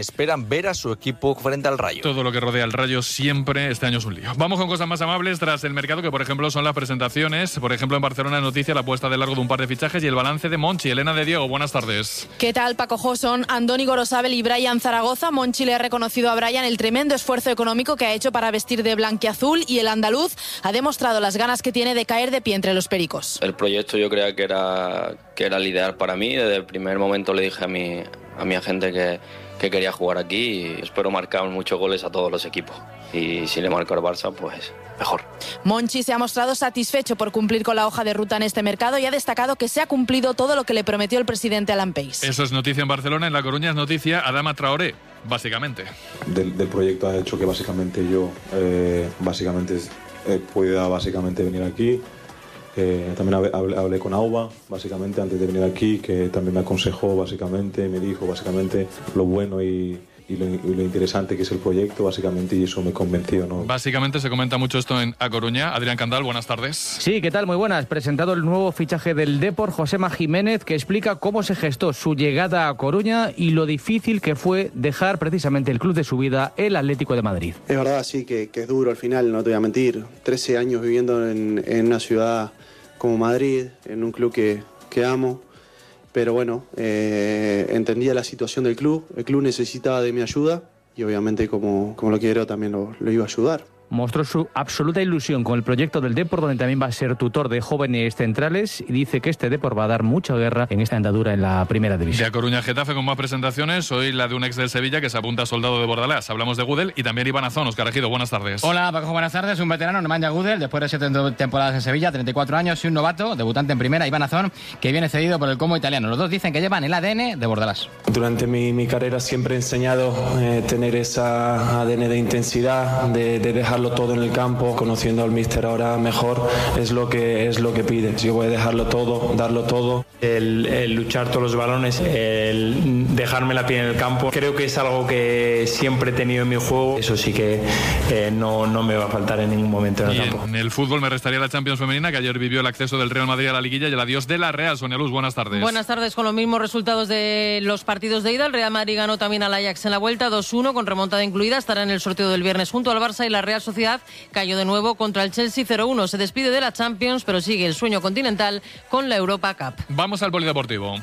esperan ver a su equipo frente al Rayo. Todo lo que rodea al Rayo siempre este año es un lío. Vamos con cosas más amables tras el mercado, que por ejemplo son las presentaciones. Por ejemplo, en Barcelona es noticia la puesta de largo de un par de fichajes y el balance de Monchi. Elena de Diego, buenas tardes. ¿Qué tal, Paco Jo? Son Andoni Gorosabel y Brian Zaragoza. Monchi le ha reconocido a Brian el tremendo esfuerzo económico que ha hecho para vestir de blanquiazul, y el andaluz ha demostrado las ganas que tiene de caer de pie entre los pericos. El proyecto yo creía que era el ideal para mí. Desde el primer momento le dije a mi agente que quería jugar aquí, y espero marcar muchos goles a todos los equipos. Y si le marco al Barça, pues mejor. Monchi se ha mostrado satisfecho por cumplir con la hoja de ruta en este mercado y ha destacado que se ha cumplido todo lo que le prometió el presidente Alan Pace. Eso es noticia en Barcelona. En La Coruña es noticia Adama Traoré, básicamente. Del proyecto ha hecho que básicamente yo pueda venir aquí. También hablé con Auba, básicamente, antes de venir aquí, que también me aconsejó, básicamente, me dijo, básicamente, lo bueno y lo interesante que es el proyecto, básicamente, y eso me convenció, ¿no? Básicamente se comenta mucho esto en A Coruña. Adrián Candal, buenas tardes. Sí, ¿qué tal? Muy buenas. Presentado el nuevo fichaje del Depor, Josema Jiménez, que explica cómo se gestó su llegada a Coruña y lo difícil que fue dejar precisamente el club de su vida, el Atlético de Madrid. Es verdad, sí, que es duro al final, no te voy a mentir. 13 años viviendo en una ciudad como Madrid, en un club que amo, pero bueno, entendía la situación del club, el club necesitaba de mi ayuda y obviamente como lo quiero también lo iba a ayudar. Mostró su absoluta ilusión con el proyecto del Depor, donde también va a ser tutor de jóvenes centrales, y dice que este Depor va a dar mucha guerra en esta andadura en la primera división. De A Coruña Getafe con más presentaciones, hoy la de un ex del Sevilla que se apunta a soldado de Bordalás. Hablamos de Gudel y también Iván Azón. Óscar Ejido, buenas tardes. Hola Paco, buenas tardes. Un veterano, Nemanja Gudel, después de 7 temporadas en Sevilla, 34 años, y un novato, debutante en primera, Iván Azón, que viene cedido por el Como italiano. Los dos dicen que llevan el ADN de Bordalás. Durante mi carrera siempre he enseñado tener esa ADN de intensidad, de dejarlo todo en el campo. Conociendo al míster ahora mejor, es lo que pide. Yo voy a dejarlo todo, darlo todo. El luchar todos los balones, el dejarme la piel en el campo, creo que es algo que siempre he tenido en mi juego. Eso sí que no me va a faltar en ningún momento en el campo. En el fútbol me restaría la Champions femenina, que ayer vivió el acceso del Real Madrid a la liguilla y el adiós de la Real. Sonia Luz, buenas tardes. Buenas tardes. Con los mismos resultados de los partidos de ida, el Real Madrid ganó también al Ajax en la vuelta 2-1, con remontada incluida. Estará en el sorteo del viernes junto al Barça, y la Real Sociedad cayó de nuevo contra el Chelsea 0-1. Se despide de la Champions, pero sigue el sueño continental con la Europa Cup. Vamos al polideportivo,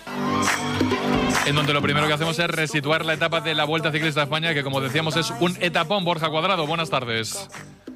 en donde lo primero que hacemos es resituar la etapa de la Vuelta Ciclista a España, que como decíamos es un etapón. Borja Cuadrado, buenas tardes.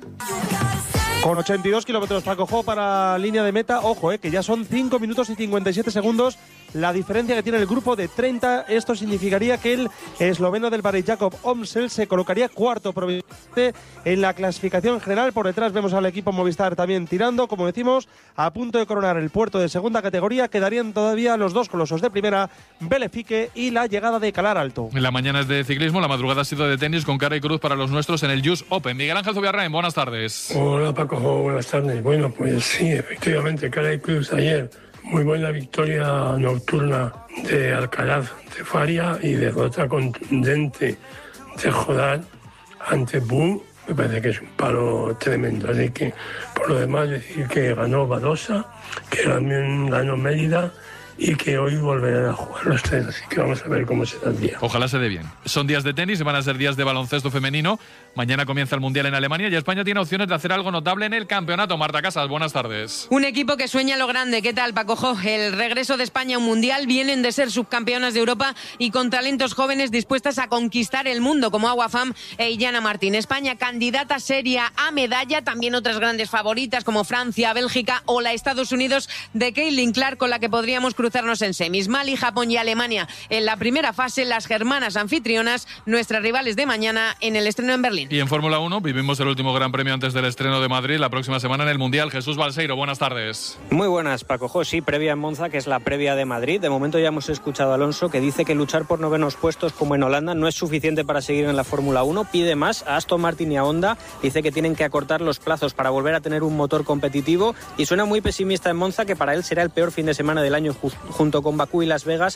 Con 82 kilómetros Paco Jo para línea de meta. Ojo, que ya son 5 minutos y 57 segundos la diferencia que tiene el grupo de 30. Esto significaría que el esloveno del Barry Jacob Omsel se colocaría cuarto provisionalmente en la clasificación general. Por detrás vemos al equipo Movistar también tirando, como decimos, a punto de coronar el puerto de segunda categoría. Quedarían todavía los dos colosos de primera, Belefique y la llegada de Calar Alto. La mañana es de ciclismo, la madrugada ha sido de tenis, con cara y cruz para los nuestros en el US Open. Miguel Ángel Zubiarrain, buenas tardes. Hola Paco, buenas tardes. Bueno, pues sí, efectivamente, cara y cruz ayer. Muy buena victoria nocturna de Alcaraz de Faria y derrota contundente de Jodar ante Bu. Me parece que es un palo tremendo. Así que, por lo demás, decir que ganó Badosa, que también ganó Mérida y que hoy volverán a jugar los tres. Así que vamos a ver cómo será el día. Ojalá se dé bien. Son días de tenis, van a ser días de baloncesto femenino. Mañana comienza el Mundial en Alemania y España tiene opciones de hacer algo notable en el campeonato. Marta Casas, buenas tardes. Un equipo que sueña lo grande. ¿Qué tal, Paco Jo? El regreso de España a un Mundial. Vienen de ser subcampeonas de Europa y con talentos jóvenes dispuestas a conquistar el mundo, como Agua Fam e Illana Martín. España candidata seria a medalla. También otras grandes favoritas como Francia, Bélgica o la Estados Unidos de Caitlin Clark, con la que podríamos cruzarnos en semis. Mali, Japón y Alemania en la primera fase. Las germanas anfitrionas, nuestras rivales de mañana en el estreno en Berlín. Y en Fórmula 1 vivimos el último Gran Premio antes del estreno de Madrid la próxima semana en el Mundial. Jesús Balseiro, buenas tardes. Muy buenas, Paco Jo. Sí, previa en Monza, que es la previa de Madrid. De momento ya hemos escuchado a Alonso, que dice que luchar por novenos puestos como en Holanda no es suficiente para seguir en la Fórmula 1. Pide más a Aston Martin y a Honda. Dice que tienen que acortar los plazos para volver a tener un motor competitivo y suena muy pesimista en Monza, que para él será el peor fin de semana del año junto con Bakú y Las Vegas,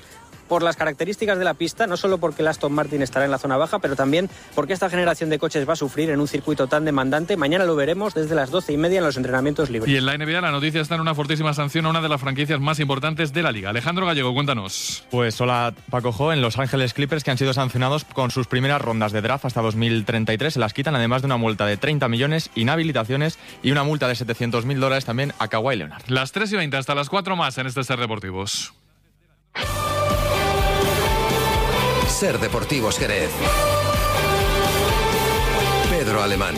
por las características de la pista, no solo porque el Aston Martin estará en la zona baja, pero también porque esta generación de coches va a sufrir en un circuito tan demandante. Mañana lo veremos desde las 12:30 en los entrenamientos libres. Y en la NBA la noticia está en una fortísima sanción a una de las franquicias más importantes de la liga. Alejandro Gallego, cuéntanos. Pues hola, Paco Jo, en Los Ángeles Clippers, que han sido sancionados con sus primeras rondas de draft hasta 2033, se las quitan, además de una multa de 30 millones, inhabilitaciones y una multa de $700.000 también a Kawhi Leonard. Las 3:20 hasta las 4 más en este Ser Deportivos. Ser Deportivos Jerez. Pedro Alemán.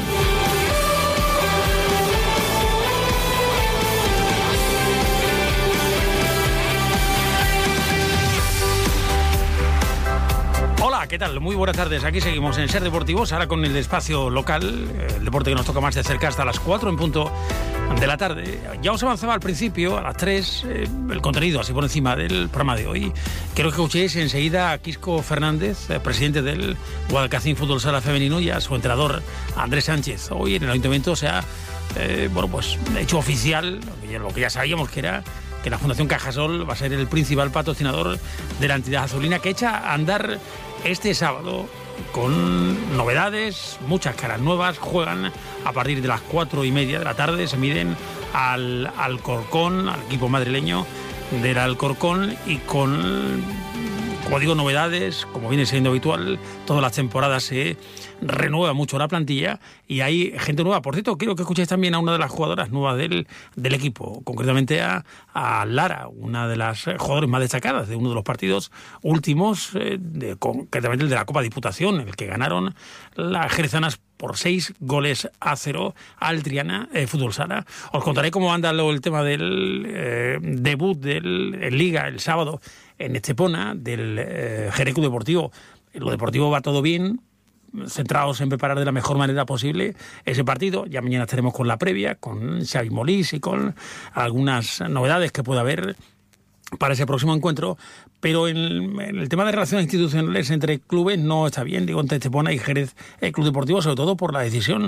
Hola, ¿qué tal? Muy buenas tardes. Aquí seguimos en Ser Deportivos, ahora con el espacio local, el deporte que nos toca más de cerca hasta las 4 en punto de la tarde. Ya os avanzaba al principio, a las 3, el contenido así por encima del programa de hoy. Quiero que escuchéis enseguida a Quisco Fernández, presidente del Guadalcacín Fútbol Sala Femenino, y a su entrenador Andrés Sánchez. Hoy en el Ayuntamiento se ha hecho oficial lo que ya sabíamos que era, que la Fundación Cajasol va a ser el principal patrocinador de la entidad azulina, que echa a andar este sábado con novedades, muchas caras nuevas. Juegan a partir de las 4:30 de la tarde, se miden al Alcorcón, al equipo madrileño del Alcorcón, y con, como digo, novedades, como viene siendo habitual, todas las temporadas se renueva mucho la plantilla y hay gente nueva. Por cierto, quiero que escuchéis también a una de las jugadoras nuevas del equipo, concretamente a Lara, una de las jugadoras más destacadas de uno de los partidos últimos, concretamente el de la Copa Diputación, en el que ganaron las jerezanas por 6-0 al Triana Fútbol Sala. Os contaré cómo anda el tema del debut en Liga el sábado en Estepona, del Jerez Club Deportivo. En lo deportivo va todo bien, centrados en preparar de la mejor manera posible ese partido. Ya mañana estaremos con la previa, con Xavi Molís y con algunas novedades que pueda haber para ese próximo encuentro, pero en el tema de relaciones institucionales entre clubes no está bien, digo, entre Estepona y Jerez Club Deportivo, sobre todo por la decisión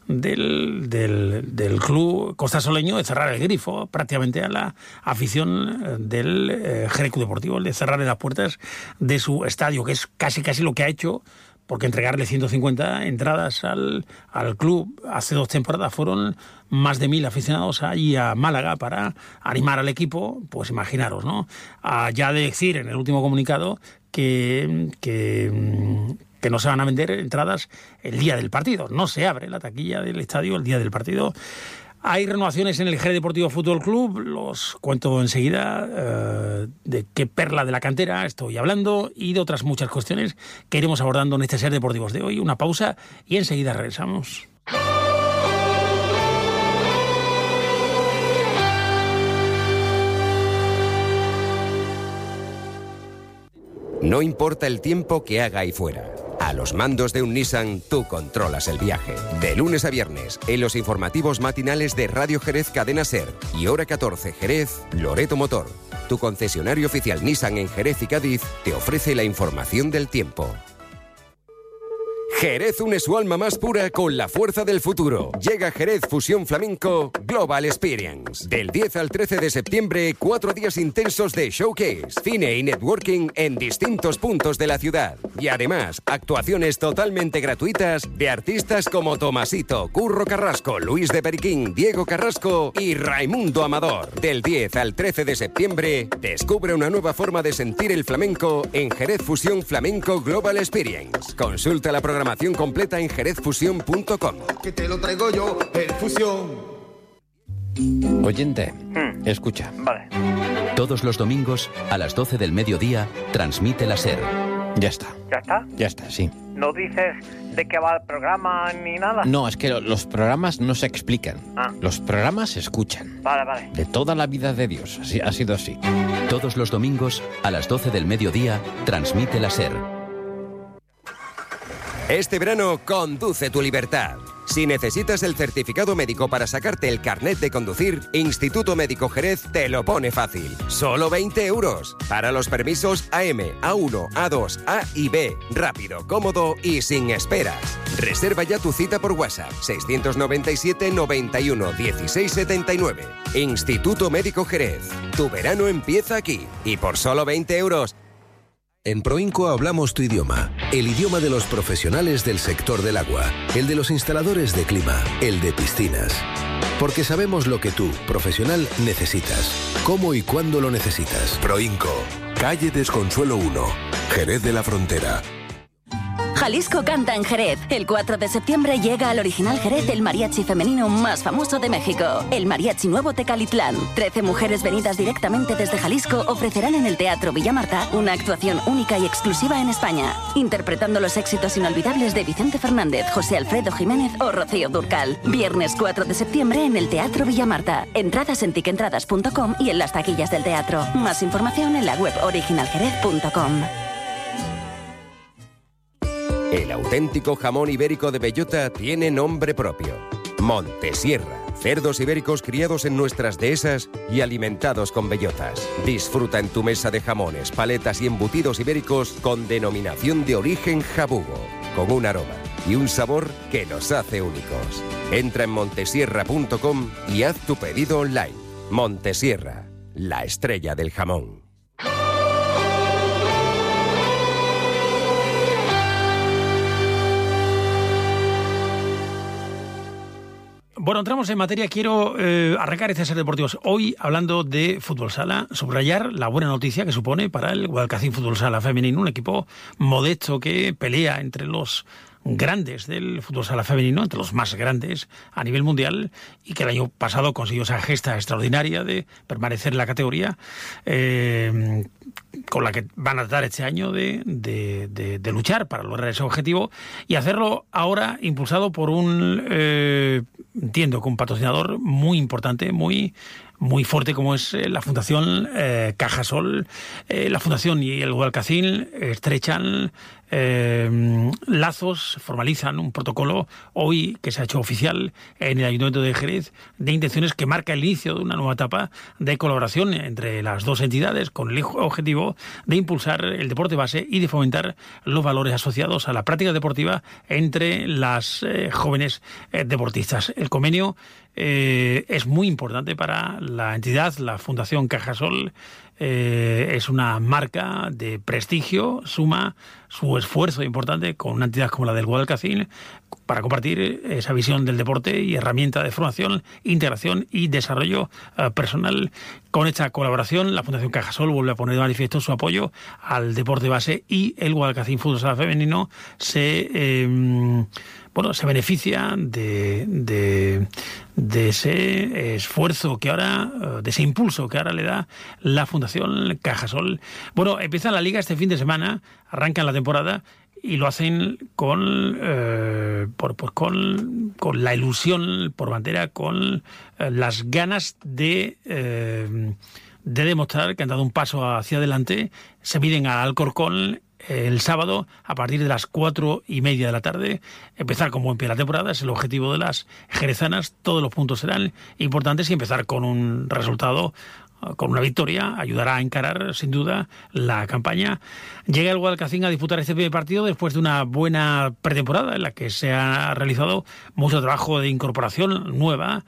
del club costasoleño de cerrar el grifo prácticamente a la afición del Jerez Club Deportivo, de cerrarle las puertas de su estadio, que es casi lo que ha hecho, porque entregarle 150 entradas al club hace 2 temporadas fueron más de 1.000 aficionados allí a Málaga para animar al equipo. Pues imaginaros, ¿no? Ya de decir en el último comunicado que no se van a vender entradas el día del partido. No se abre la taquilla del estadio el día del partido. Hay renovaciones en el Jerez Deportivo Fútbol Club, los cuento enseguida, de qué perla de la cantera estoy hablando y de otras muchas cuestiones que iremos abordando en este Ser Deportivos de hoy. Una pausa y enseguida regresamos. No importa el tiempo que haga ahí fuera. A los mandos de un Nissan, tú controlas el viaje. De lunes a viernes, en los informativos matinales de Radio Jerez Cadena Ser y Hora 14 Jerez, Loreto Motor, tu concesionario oficial Nissan en Jerez y Cádiz, te ofrece la información del tiempo. Jerez une su alma más pura con la fuerza del futuro. Llega Jerez Fusión Flamenco Global Experience. Del 10 al 13 de septiembre, 4 días intensos de showcase, cine y networking en distintos puntos de la ciudad. Y además, actuaciones totalmente gratuitas de artistas como Tomasito, Curro Carrasco, Luis de Periquín, Diego Carrasco y Raimundo Amador. Del 10 al 13 de septiembre, descubre una nueva forma de sentir el flamenco en Jerez Fusión Flamenco Global Experience. Consulta la programación completa en jerezfusión.com. Que te lo traigo yo, el Fusión. Oyente, escucha. Vale. Todos los domingos, a las 12 del mediodía, transmite la SER. Ya está. ¿Ya está? Ya está, sí. ¿No dices de qué va el programa ni nada? No, es que los programas no se explican. Los programas se escuchan. Vale. De toda la vida de Dios, así, ha sido así. Todos los domingos, a las 12 del mediodía, transmite la SER. Este verano, conduce tu libertad. Si necesitas el certificado médico para sacarte el carnet de conducir, Instituto Médico Jerez te lo pone fácil. Solo 20 €. Para los permisos AM, A1, A2, A y B. Rápido, cómodo y sin esperas. Reserva ya tu cita por WhatsApp. 697 91 16 79. Instituto Médico Jerez. Tu verano empieza aquí. Y por solo 20 €. En Proinco hablamos tu idioma, el idioma de los profesionales del sector del agua, el de los instaladores de clima, el de piscinas. Porque sabemos lo que tú, profesional, necesitas, cómo y cuándo lo necesitas. Proinco, calle Desconsuelo 1, Jerez de la Frontera. Jalisco canta en Jerez. El 4 de septiembre llega al Original Jerez el mariachi femenino más famoso de México, el Mariachi Nuevo Tecalitlán. 13 mujeres venidas directamente desde Jalisco ofrecerán en el Teatro Villa Marta una actuación única y exclusiva en España, interpretando los éxitos inolvidables de Vicente Fernández, José Alfredo Jiménez o Rocío Dúrcal. Viernes 4 de septiembre en el Teatro Villa Marta. Entradas en tiquentradas.com y en las taquillas del teatro. Más información en la web originaljerez.com. El auténtico jamón ibérico de bellota tiene nombre propio. Montesierra. Cerdos ibéricos criados en nuestras dehesas y alimentados con bellotas. Disfruta en tu mesa de jamones, paletas y embutidos ibéricos con denominación de origen jabugo, con un aroma y un sabor que nos hace únicos. Entra en montesierra.com y haz tu pedido online. Montesierra, la estrella del jamón. Bueno, entramos en materia. Quiero arrancar este Ser Deportivos hoy hablando de fútbol sala, subrayar la buena noticia que supone para el Guadalcacín Fútbol Sala Femenino, un equipo modesto que pelea entre los grandes del fútbol sala femenino, entre los más grandes a nivel mundial, y que el año pasado consiguió esa gesta extraordinaria de permanecer en la categoría, con la que van a tratar este año de luchar para lograr ese objetivo, y hacerlo ahora impulsado por entiendo que un patrocinador muy importante, muy fuerte, como es la Fundación Cajasol. La Fundación y el Guadalcacín estrechan lazos, formalizan un protocolo hoy que se ha hecho oficial en el Ayuntamiento de Jerez de intenciones que marca el inicio de una nueva etapa de colaboración entre las dos entidades con el objetivo de impulsar el deporte base y de fomentar los valores asociados a la práctica deportiva entre las jóvenes deportistas. El convenio es muy importante para la entidad. La Fundación Cajasol es una marca de prestigio, suma su esfuerzo importante con una entidad como la del Guadalcacín para compartir esa visión del deporte y herramienta de formación, integración y desarrollo personal. Con esta colaboración, la Fundación Cajasol vuelve a poner de manifiesto su apoyo al deporte base, y el Guadalcacín Fútbol Sala Femenino se beneficia de ese esfuerzo que ahora, de ese impulso que ahora le da la Fundación Cajasol. Bueno, empieza la liga este fin de semana, arrancan la temporada y lo hacen con la ilusión por bandera, con las ganas de demostrar que han dado un paso hacia adelante. Se miden al Alcorcón el sábado a partir de las 4:30 de la tarde. Empezar con buen pie la temporada es el objetivo de las jerezanas. Todos los puntos serán importantes y empezar con un resultado, con una victoria, ayudará a encarar sin duda la campaña. Llega el Guadalcacín a disputar este primer partido después de una buena pretemporada en la que se ha realizado mucho trabajo de incorporación nueva.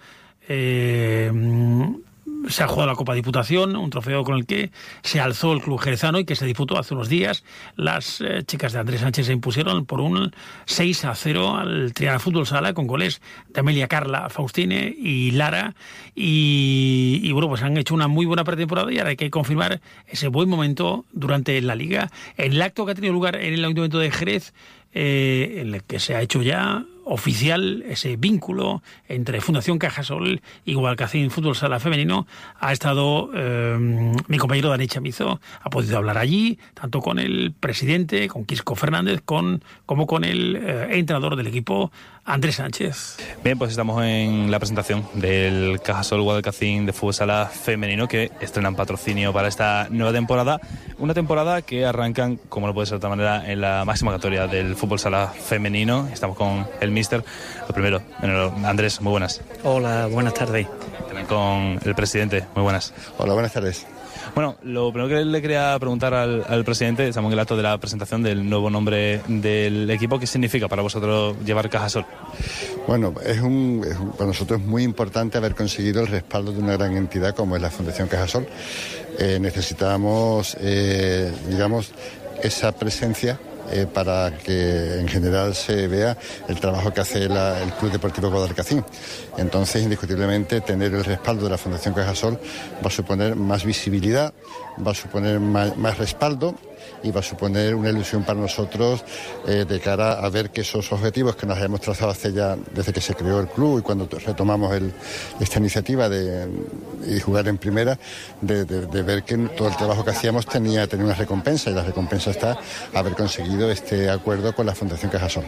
Se ha jugado la Copa Diputación, un trofeo con el que se alzó el club jerezano y que se disputó hace unos días. Las chicas de Andrés Sánchez se impusieron por un 6-0 al Triana Fútbol Sala, con goles de Amelia, Carla, Faustine y Lara. Y bueno, pues han hecho una muy buena pretemporada y ahora hay que confirmar ese buen momento durante la Liga. En el acto que ha tenido lugar en el Ayuntamiento de Jerez, en el que se ha hecho ya oficial ese vínculo entre Fundación Cajasol y Guadalcacín Fútbol Sala Femenino, ha estado mi compañero Dani Chamizo, ha podido hablar allí, tanto con el presidente, con Quisco Fernández, como con el entrenador del equipo, Andrés Sánchez. Bien, pues estamos en la presentación del Cajasol Guadalcacín de Fútbol Sala Femenino, que estrenan patrocinio para esta nueva temporada. Una temporada que arrancan, como no puede ser de otra manera, en la máxima categoría del Fútbol Sala Femenino. Estamos con el míster. Lo primero, Andrés, muy buenas. Hola, buenas tardes. También con el presidente, muy buenas. Hola, buenas tardes. Bueno, lo primero que le quería preguntar al presidente, estamos en el acto de la presentación del nuevo nombre del equipo. ¿Qué significa para vosotros llevar Cajasol? Bueno, para nosotros es muy importante haber conseguido el respaldo de una gran entidad como es la Fundación Cajasol. Necesitábamos, esa presencia para que en general se vea el trabajo que hace el Club Deportivo Guadalcacín. Entonces, indiscutiblemente, tener el respaldo de la Fundación Cajasol va a suponer más visibilidad, va a suponer más respaldo y va a suponer una ilusión para nosotros de cara a ver que esos objetivos que nos habíamos trazado desde que se creó el club y cuando retomamos esta iniciativa de jugar en primera, de ver que todo el trabajo que hacíamos tenía una recompensa, y la recompensa está haber conseguido este acuerdo con la Fundación Cajasol.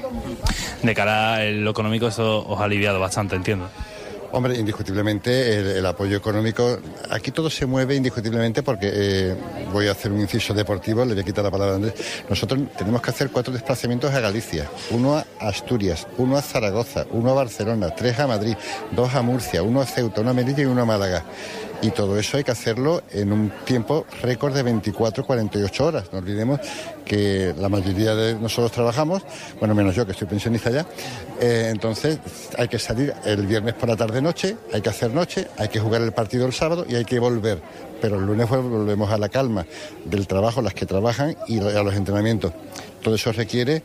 De cara a lo económico, eso os ha aliviado bastante, entiendo. Hombre, indiscutiblemente el apoyo económico, aquí todo se mueve indiscutiblemente porque voy a hacer un inciso deportivo, le voy a quitar la palabra a Andrés. Nosotros tenemos que hacer 4 desplazamientos a Galicia, 1 a Asturias, 1 a Zaragoza, 1 a Barcelona, 3 a Madrid, 2 a Murcia, 1 a Ceuta, 1 a Melilla y 1 a Málaga. Y todo eso hay que hacerlo en un tiempo récord de 24-48 horas. No olvidemos que la mayoría de nosotros trabajamos, bueno, menos yo que estoy pensionista ya, entonces hay que salir el viernes por la tarde-noche, hay que hacer noche, hay que jugar el partido el sábado y hay que volver. Pero el lunes volvemos a la calma del trabajo, las que trabajan y a los entrenamientos. Todo eso requiere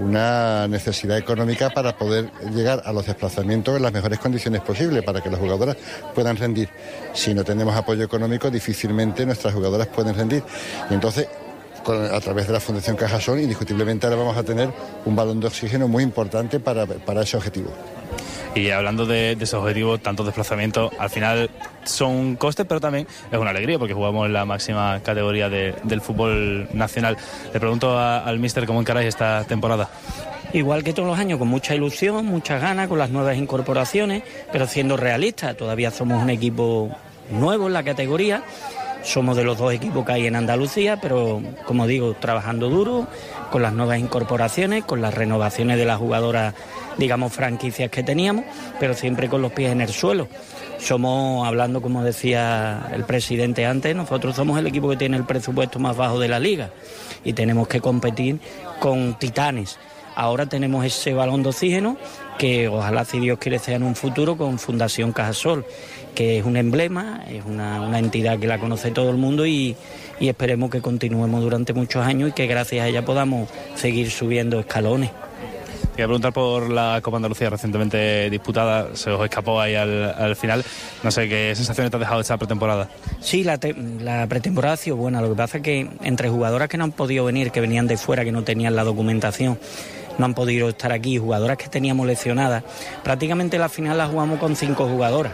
una necesidad económica para poder llegar a los desplazamientos en las mejores condiciones posibles, para que las jugadoras puedan rendir. Si no tenemos apoyo económico, difícilmente nuestras jugadoras pueden rendir. Y entonces, a través de la Fundación Cajasol, indiscutiblemente ahora vamos a tener un balón de oxígeno muy importante para ese objetivo. Y hablando de esos objetivos, tantos desplazamientos, al final son costes, pero también es una alegría porque jugamos en la máxima categoría del fútbol nacional. Le pregunto al míster cómo encaráis esta temporada. Igual que todos los años, con mucha ilusión, muchas ganas, con las nuevas incorporaciones, pero siendo realistas. Todavía somos un equipo nuevo en la categoría. Somos de los 2 equipos que hay en Andalucía, pero como digo, trabajando duro, con las nuevas incorporaciones, con las renovaciones de las jugadoras, digamos, franquicias que teníamos, pero siempre con los pies en el suelo. Somos, hablando como decía el presidente antes, nosotros somos el equipo que tiene el presupuesto más bajo de la liga y tenemos que competir con titanes. Ahora tenemos ese balón de oxígeno que ojalá, si Dios quiere, sea en un futuro con Fundación Cajasol, que es un emblema, es una entidad que la conoce todo el mundo y esperemos que continuemos durante muchos años y que gracias a ella podamos seguir subiendo escalones. Quería preguntar por la Copa Andalucía recientemente disputada, se os escapó ahí al final. No sé, ¿qué sensaciones te ha dejado esta pretemporada? Sí, la pretemporada ha sido buena. Lo que pasa es que entre jugadoras que no han podido venir, que venían de fuera, que no tenían la documentación, no han podido estar aquí, jugadoras que teníamos lesionadas, prácticamente la final la jugamos con 5 jugadoras.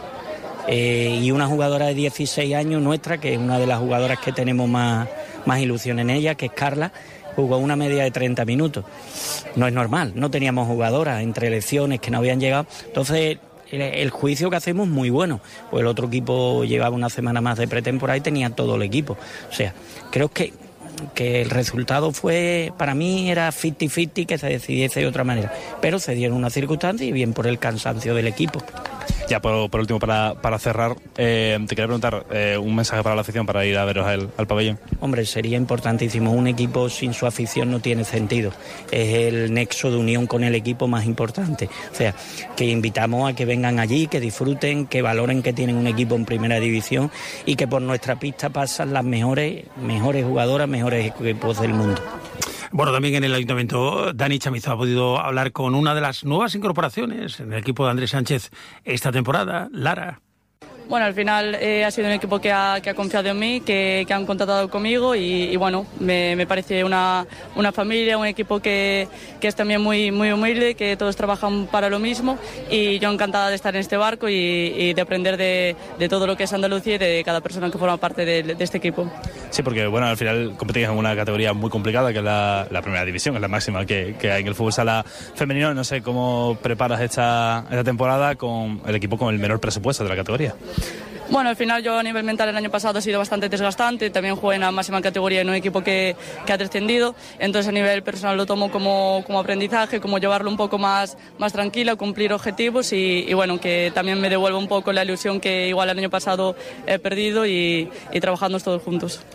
Y una jugadora de 16 años nuestra, que es una de las jugadoras que tenemos más ilusión en ella, que es Carla, jugó una media de 30 minutos. No es normal, no teníamos jugadoras entre elecciones que no habían llegado. Entonces, el juicio que hacemos es muy bueno. Pues el otro equipo llevaba una semana más de pretemporada y tenía todo el equipo. O sea, creo que el resultado fue, para mí era 50-50, que se decidiese de otra manera. Pero se dieron unas circunstancias y bien por el cansancio del equipo. Ya por último, para cerrar, te quería preguntar un mensaje para la afición para ir a veros al pabellón. Hombre, sería importantísimo. Un equipo sin su afición no tiene sentido. Es el nexo de unión con el equipo más importante. O sea, que invitamos a que vengan allí, que disfruten, que valoren que tienen un equipo en primera división y que por nuestra pista pasan las mejores jugadoras, mejores equipos del mundo. Bueno, también en el Ayuntamiento, Dani Chamizo ha podido hablar con una de las nuevas incorporaciones en el equipo de Andrés Sánchez esta temporada, Lara. Bueno, al final ha sido un equipo que ha confiado en mí, que han contratado conmigo y bueno, me parece una familia, un equipo que es también muy humilde, que todos trabajan para lo mismo y yo encantada de estar en este barco y de aprender de todo lo que es Andalucía y de cada persona que forma parte de este equipo. Sí, porque bueno, al final competís en una categoría muy complicada que es la primera división, es la máxima que hay en el fútbol sala femenino. No sé cómo preparas esta temporada con el equipo con el menor presupuesto de la categoría. Bueno, al final yo a nivel mental el año pasado ha sido bastante desgastante, también jugué en la máxima categoría en un equipo que ha descendido, entonces a nivel personal lo tomo como aprendizaje, como llevarlo un poco más tranquila, cumplir objetivos y bueno, que también me devuelva un poco la ilusión que igual el año pasado he perdido y trabajando todos juntos.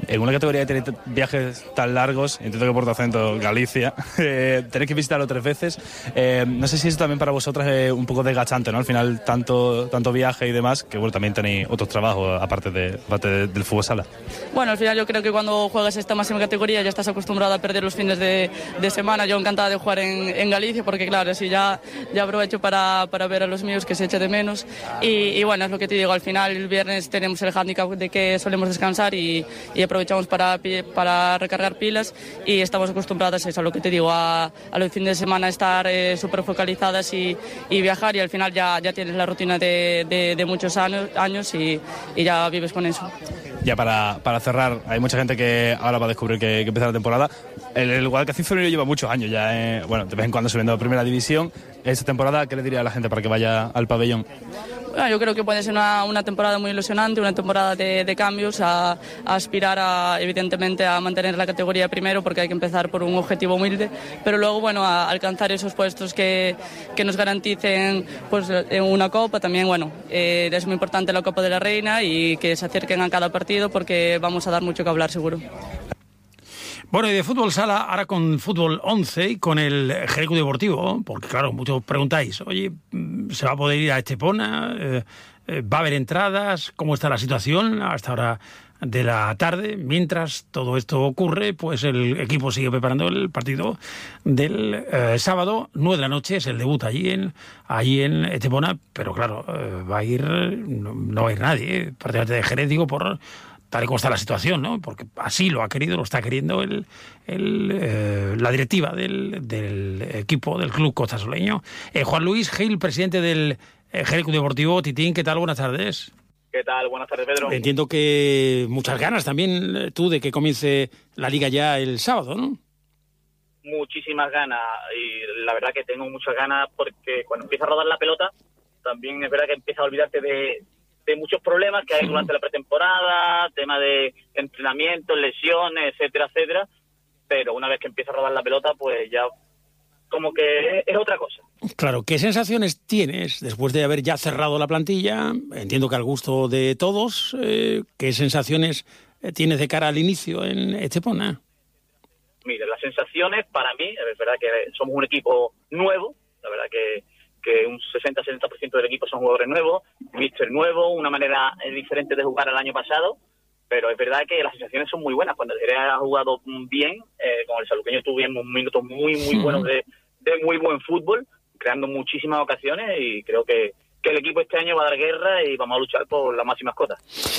En una categoría que tiene viajes tan largos, entiendo que por tu acento, Galicia, tenéis que visitarlo 3 veces. No sé si eso también para vosotras es un poco desgastante, ¿no? Al final, tanto viaje y demás, que bueno, también tenéis otros trabajos aparte del fútbol sala. Bueno, al final yo creo que cuando juegas esta máxima categoría ya estás acostumbrado a perder los fines de semana. Yo encantada de jugar en Galicia porque claro, así ya aprovecho para ver a los míos, que se eche de menos. Y bueno, es lo que te digo, al final el viernes tenemos el hándicap de que solemos descansar y aprovechamos para recargar pilas, y estamos acostumbradas a lo que te digo, a los fines de semana estar súper focalizadas y viajar, y al final ya tienes la rutina de muchos años y ya vives con eso. Ya para cerrar, hay mucha gente que ahora va a descubrir que empieza la temporada. El Guadalcacín femenino lleva muchos años ya, bueno, de vez en cuando subiendo a primera división. Esta temporada, ¿qué le diría a la gente para que vaya al pabellón? Bueno, yo creo que puede ser una temporada muy ilusionante, una temporada de cambios, a aspirar evidentemente a mantener la categoría primero, porque hay que empezar por un objetivo humilde, pero luego bueno, a alcanzar esos puestos que nos garanticen pues una copa. También bueno, es muy importante la Copa de la Reina y que se acerquen a cada partido, porque vamos a dar mucho que hablar seguro. Bueno, y de fútbol sala, ahora con fútbol 11 y con el Jerez Deportivo, porque claro, muchos preguntáis, oye, ¿se va a poder ir a Estepona? ¿Va a haber entradas? ¿Cómo está la situación a esta hora de la tarde? Mientras todo esto ocurre, pues el equipo sigue preparando el partido del sábado, 9 de la noche, es el debut allí en Estepona, pero claro, no va a ir nadie, prácticamente de Jerez, digo, por tal y como está la situación, ¿no? Porque así lo está queriendo la directiva del equipo del club costasoleño. Juan Luis Gil, presidente del Jerez Deportivo. Titín, ¿qué tal? Buenas tardes. ¿Qué tal? Buenas tardes, Pedro. Entiendo que muchas ganas también tú de que comience la liga ya el sábado, ¿no? Muchísimas ganas, y la verdad que tengo muchas ganas porque cuando empieza a rodar la pelota, también es verdad que empieza a olvidarte de muchos problemas que hay durante la pretemporada, tema de entrenamiento, lesiones, etcétera, etcétera, pero una vez que empieza a rodar la pelota, pues ya como que es otra cosa. Claro, ¿qué sensaciones tienes después de haber ya cerrado la plantilla? Entiendo que al gusto de todos, ¿qué sensaciones tienes de cara al inicio en Estepona? Mira, las sensaciones para mí, es verdad que somos un equipo nuevo, la verdad que un 60-70% del equipo son jugadores nuevos, míster nuevo, una manera diferente de jugar al año pasado, pero es verdad que las sensaciones son muy buenas. Cuando el Jerez ha jugado bien, con el Saluqueño tuvimos minutos muy buenos de muy buen fútbol, creando muchísimas ocasiones, y creo que el equipo este año va a dar guerra y vamos a luchar por las máximas cotas.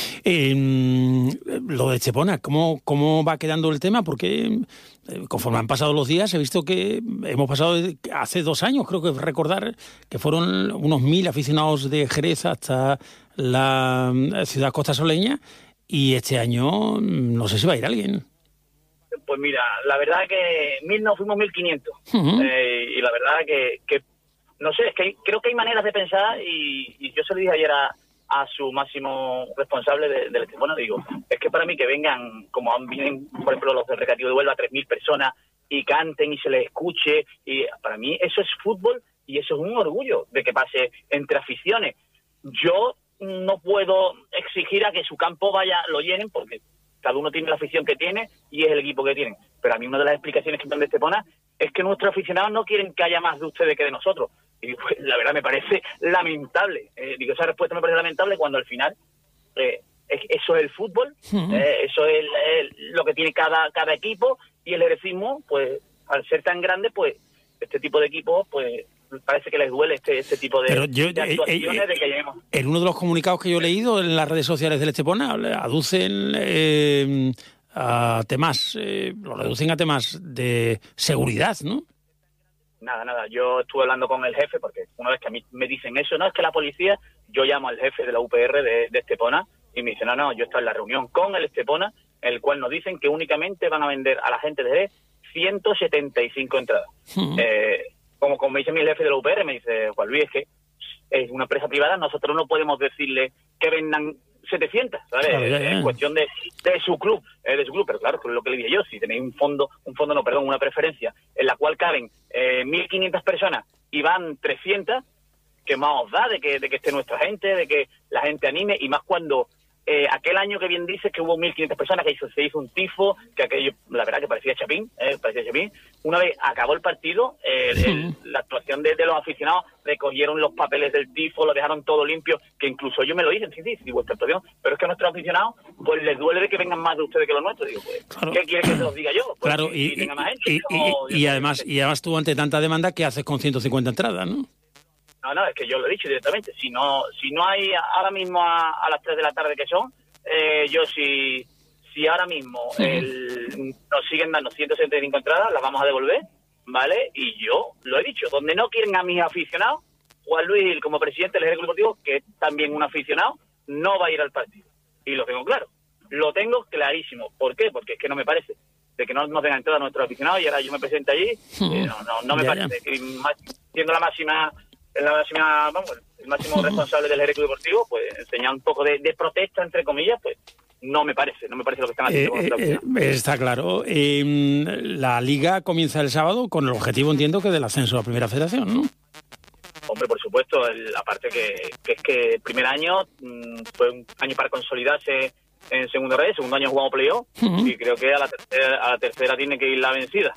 Lo de Estepona, ¿cómo va quedando el tema? Porque conforme han pasado los días he visto que hemos pasado hace 2 años, creo que recordar, que fueron unos 1.000 aficionados de Jerez hasta la ciudad costasoleña, y este año no sé si va a ir alguien. Pues mira, la verdad que 1.000 no, fuimos 1.500. Uh-huh. Y la verdad que no sé, es que creo que hay maneras de pensar, y yo se lo dije ayer a su máximo responsable del Estepona, digo, es que para mí que vengan, como vienen, por ejemplo, los del Recreativo de Huelva, 3.000 personas, y canten y se les escuche, y para mí eso es fútbol, y eso es un orgullo de que pase entre aficiones. Yo no puedo exigir a que su campo lo llenen, porque cada uno tiene la afición que tiene y es el equipo que tienen, pero a mí una de las explicaciones que dan de Estepona es que nuestros aficionados no quieren que haya más de ustedes que de nosotros. Y pues, la verdad me parece lamentable. Esa respuesta me parece lamentable cuando al final eso es el fútbol, eso es lo que tiene cada equipo, y el jerecismo, pues al ser tan grande, pues este tipo de equipos, pues parece que les duele este tipo de actuaciones de que lleguemos. En uno de los comunicados que yo he leído en las redes sociales del Estepona, aducen a temas, lo reducen a temas de seguridad, ¿no? Nada, yo estuve hablando con el jefe, porque una vez que a mí me dicen eso, no, es que la policía, yo llamo al jefe de la UPR de Estepona y me dice, no, yo estoy en la reunión con el Estepona, en el cual nos dicen que únicamente van a vender a la gente de 175 entradas. Como me dice mi jefe de la UPR, me dice, Juan Luis, es que es una empresa privada, nosotros no podemos decirle que vendan 700, ¿sabes? Claro, es cuestión de su club, pero claro, que es lo que le dije yo, si tenéis una preferencia en la cual caben 1.500 personas y van 300, ¿qué más os da de que esté nuestra gente, de que la gente anime? Y más cuando aquel año que bien dices que hubo 1.500 personas, que se hizo un tifo, que aquello, la verdad que parecía Chapín. Una vez acabó el partido, la actuación de los aficionados, recogieron los papeles del tifo, lo dejaron todo limpio, que incluso yo me lo dicen, sí, vuestra actuación, pero es que a nuestros aficionados pues les duele de que vengan más de ustedes que los nuestros. Digo, pues, claro. ¿Qué quiere que se los diga yo? Pues, claro, y además tú ante tanta demanda, ¿qué haces con 150 entradas, no? No, es que yo lo he dicho directamente. Si no hay ahora mismo a las 3 de la tarde que son, yo si ahora mismo nos siguen dando 175 entradas, las vamos a devolver, ¿vale? Y yo lo he dicho, donde no quieren a mis aficionados, Juan Luis Gil, como presidente del Ejecutivo Deportivo, que es también un aficionado, no va a ir al partido. Y lo tengo claro. Lo tengo clarísimo. ¿Por qué? Porque es que no me parece de que no nos den entrada a nuestros aficionados y ahora yo me presento allí. No me parece. Que, siendo el máximo responsable del Ejecutivo Deportivo, pues enseñar un poco de protesta, entre comillas, pues no me parece lo que están haciendo. Está claro. La Liga comienza el sábado con el objetivo, entiendo, que del ascenso a la Primera Federación, ¿no? Hombre, por supuesto, aparte que es que el primer año fue un año para consolidarse en segunda red, segundo año jugamos playoff, y creo que a la tercera tiene que ir la vencida.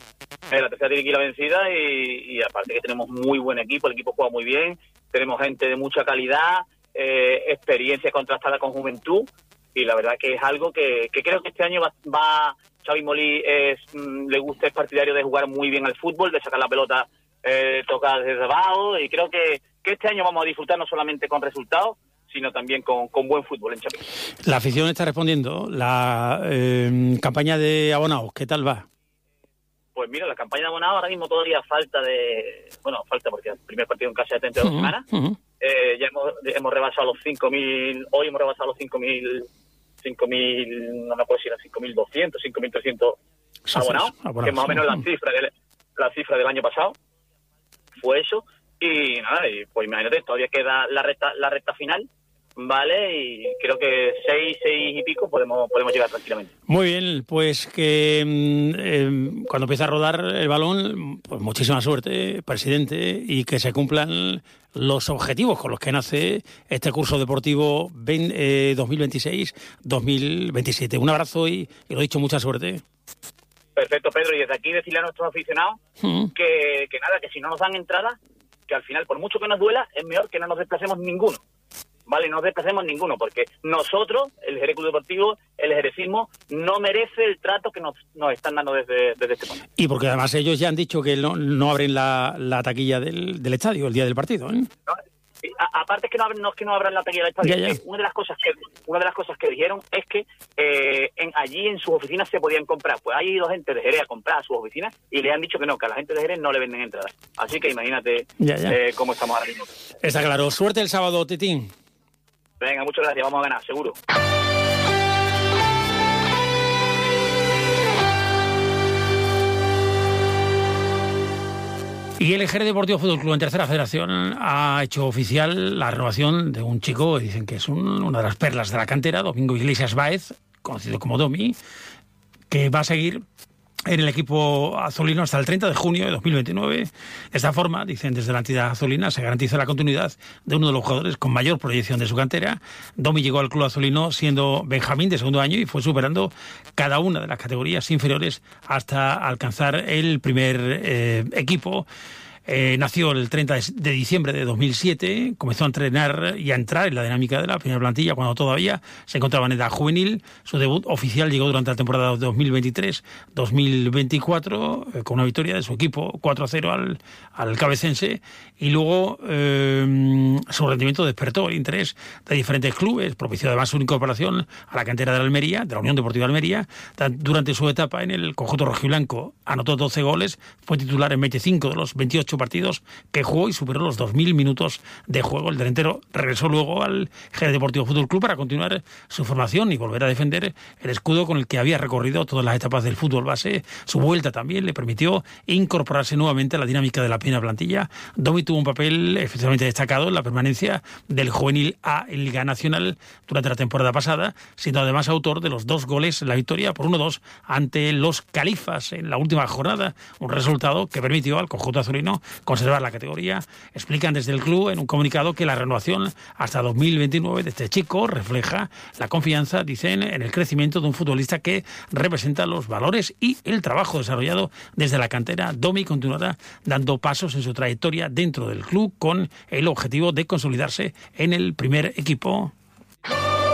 Y aparte que tenemos muy buen equipo, el equipo juega muy bien, tenemos gente de mucha calidad, experiencia contrastada con juventud, y la verdad que es algo que creo que este año va Xavi Molí le gusta, es partidario de jugar muy bien al fútbol, de sacar la pelota tocada desde abajo, y creo que este año vamos a disfrutar no solamente con resultados, sino también con buen fútbol en Chapín. La afición está respondiendo. La campaña de abonados, ¿qué tal va? Pues mira, la campaña de abonados ahora mismo todavía falta porque el primer partido en casa es dentro de 2 semanas. Ya hemos rebasado los 5.000, hoy hemos rebasado los 5.000, no me acuerdo si eran 5.200, 5.300 abonados, que más o menos la cifra del año pasado fue eso. Y nada, y pues imagínate, todavía queda la recta final, ¿vale? Y creo que 6 y pico podemos llegar tranquilamente. Muy bien, pues que cuando empiece a rodar el balón, pues muchísima suerte, presidente, y que se cumplan los objetivos con los que nace este curso deportivo 2026-2027. Un abrazo y lo dicho, mucha suerte. Perfecto, Pedro, y desde aquí decirle a nuestros aficionados que nada, que si no nos dan entrada, que al final, por mucho que nos duela, es mejor que no nos desplacemos ninguno, ¿vale? No nos desplacemos ninguno, porque nosotros, el Ejecutivo Deportivo, el ejerecismo, no merece el trato que nos están dando desde este momento. Y porque además ellos ya han dicho que no abren la taquilla del estadio el día del partido, ¿eh? Aparte es que no abran la taquilla del estadio. Ya. Una de las cosas que dijeron es que allí en sus oficinas se podían comprar. Pues ha ido gente de Jerez a comprar a sus oficinas y le han dicho que no, que a la gente de Jerez no le venden entradas. Así que imagínate cómo estamos ahora mismo. Está claro. Suerte el sábado, Titín. Venga, muchas gracias. Vamos a ganar, seguro. Y el Jerez Deportivo Fútbol Club en Tercera Federación ha hecho oficial la renovación de un chico, dicen que es una de las perlas de la cantera, Domingo Iglesias Báez, conocido como Domi, que va a seguir en el equipo azulino hasta el 30 de junio de 2029. De esta forma, dicen desde la entidad azulina, se garantiza la continuidad de uno de los jugadores con mayor proyección de su cantera. Domi llegó al club azulino siendo Benjamín de segundo año y fue superando cada una de las categorías inferiores hasta alcanzar el primer equipo. Nació el 30 de diciembre de 2007, comenzó a entrenar y a entrar en la dinámica de la primera plantilla cuando todavía se encontraba en edad juvenil. Su debut oficial llegó durante la temporada 2023-2024 con una victoria de su equipo 4-0 al Cabecense, y luego su rendimiento despertó el interés de diferentes clubes, propició además su incorporación a la cantera de la Almería, de la Unión Deportiva de Almería. Durante su etapa en el conjunto rojiblanco anotó 12 goles, fue titular en 25 de los 28 partidos que jugó y superó los 2.000 minutos de juego. El delantero regresó luego al Jerez Deportivo Fútbol Club para continuar su formación y volver a defender el escudo con el que había recorrido todas las etapas del fútbol base. Su vuelta también le permitió incorporarse nuevamente a la dinámica de la primera plantilla. Domi tuvo un papel especialmente destacado en la permanencia del Juvenil A en Liga Nacional durante la temporada pasada, siendo además autor de los 2 goles en la victoria por 1-2 ante los Califas en la última jornada, un resultado que permitió al conjunto azulino conservar la categoría. Explican desde el club en un comunicado que la renovación hasta 2029 de este chico refleja la confianza, dicen, en el crecimiento de un futbolista que representa los valores y el trabajo desarrollado desde la cantera. Domi continuará dando pasos en su trayectoria dentro del club con el objetivo de consolidarse en el primer equipo.